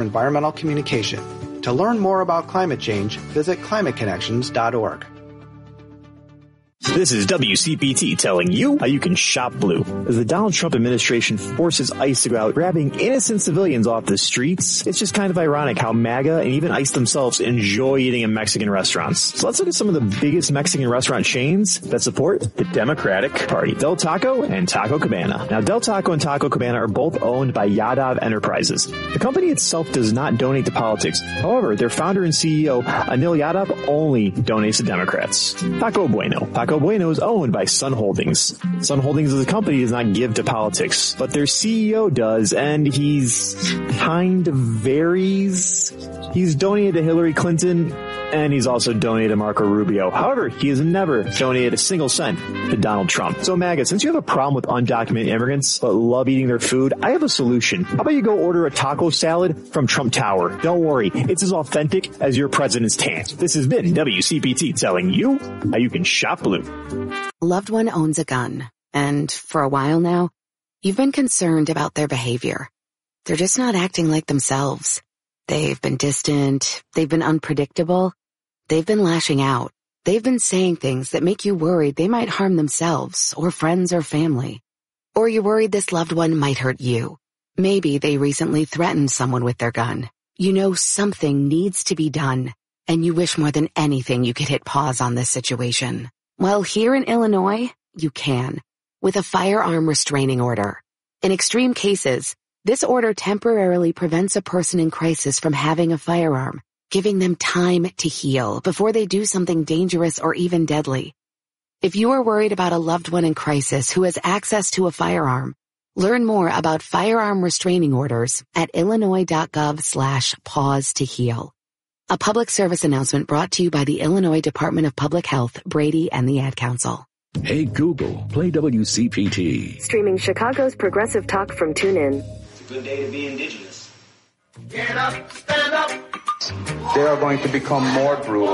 environmental communication. To learn more about climate change, visit climateconnections.org. This is WCPT telling you how you can shop blue. As the Donald Trump administration forces ICE to go out grabbing innocent civilians off the streets, it's just kind of ironic how MAGA and even ICE themselves enjoy eating in Mexican restaurants. So let's look at some of the biggest Mexican restaurant chains that support the Democratic Party. Del Taco and Taco Cabana. Now, Del Taco and Taco Cabana are both owned by Yadav Enterprises. The company itself does not donate to politics. However, their founder and CEO, Anil Yadav, only donates to Democrats. Taco Bueno. Taco Bueno is owned by Sun Holdings. Sun Holdings as a company does not give to politics, but their CEO does, and he's kind of varies. He's donated to Hillary Clinton, and he's also donated to Marco Rubio. However, he has never donated a single cent to Donald Trump. So MAGA, since you have a problem with undocumented immigrants but love eating their food, I have a solution. How about you go order a taco salad from Trump Tower? Don't worry, it's as authentic as your president's tan. This has been WCPT telling you how you can shop blue. Loved one owns a gun, and for a while now, you've been concerned about their behavior. They're just not acting like themselves. They've been distant, they've been unpredictable, they've been lashing out. They've been saying things that make you worried they might harm themselves or friends or family. Or you're worried this loved one might hurt you. Maybe they recently threatened someone with their gun. You know something needs to be done, and you wish more than anything you could hit pause on this situation. Well, here in Illinois, you can, with a firearm restraining order. In extreme cases, this order temporarily prevents a person in crisis from having a firearm, giving them time to heal before they do something dangerous or even deadly. If you are worried about a loved one in crisis who has access to a firearm, learn more about firearm restraining orders at illinois.gov/pause to heal. A public service announcement brought to you by the Illinois Department of Public Health, Brady, and the Ad Council. Hey Google, play WCPT. Streaming Chicago's progressive talk from TuneIn. It's a good day to be indigenous. Get up, stand up. They are going to become more brutal.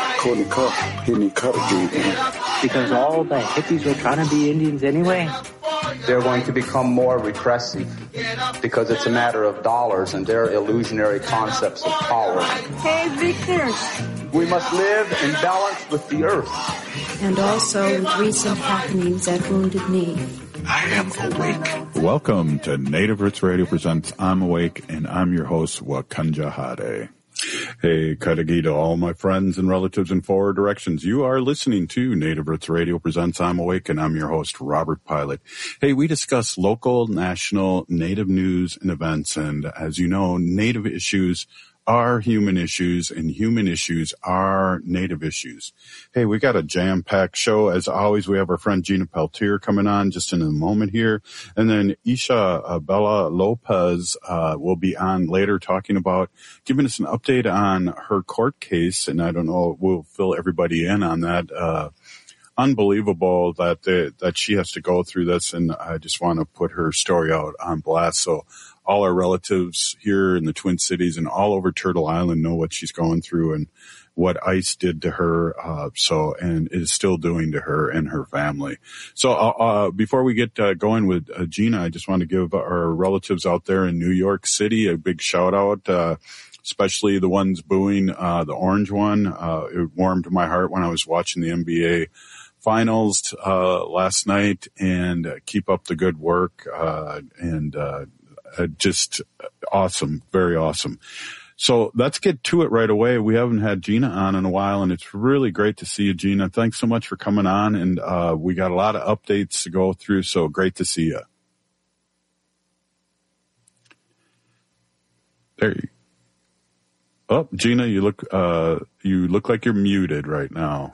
Because all the hippies were trying to be Indians anyway. They're going to become more repressive because it's a matter of dollars and their illusionary concepts of power. Hey, Victor. We must live in balance with the earth. And also with recent happenings at Wounded Knee. I am awake. Welcome to Native Roots Radio presents I'm Awake, and I'm your host, Wakanja Hade. Hey, Kadagi to all my friends and relatives in forward directions. You are listening to Native Roots Radio presents I'm Awake, and I'm your host, Robert Pilot. Hey, we discuss local, national, Native news and events, and as you know, Native issues are human issues, and human issues are Native issues. Hey, we got a jam-packed show. As always, we have our friend Gina Peltier coming on just in a moment here. And then Isha Bella Lopez will be on later talking about giving us an update on her court case. And I don't know, we'll fill everybody in on that. Unbelievable that she has to go through this, and I just want to put her story out on blast. So all our relatives here in the Twin Cities and all over Turtle Island know what she's going through and what ICE did to her, and is still doing to her and her family. So, before we get going with Gina, I just want to give our relatives out there in New York City a big shout out, especially the ones booing, the orange one. It warmed my heart when I was watching the NBA finals, last night, and keep up the good work, just awesome. Very awesome. So let's get to it right away. We haven't had Gina on in a while, and it's really great to see you, Gina. Thanks so much for coming on, and we got a lot of updates to go through, so great to see you. There you go. Oh, Gina, you look like you're muted right now.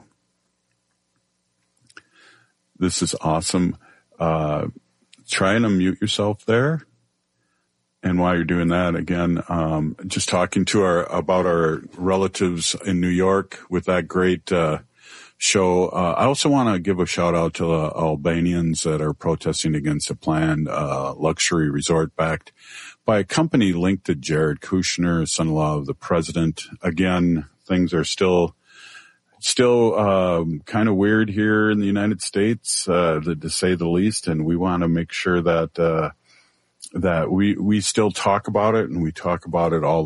This is awesome. Try and unmute yourself there. And while you're doing that, again, just talking to about our relatives in New York with that great show. I also want to give a shout out to the Albanians that are protesting against a planned luxury resort backed by a company linked to Jared Kushner, son-in-law of the president. Again, things are still kind of weird here in the United States, to say the least, and we want to make sure that we still talk about it, and we talk about it all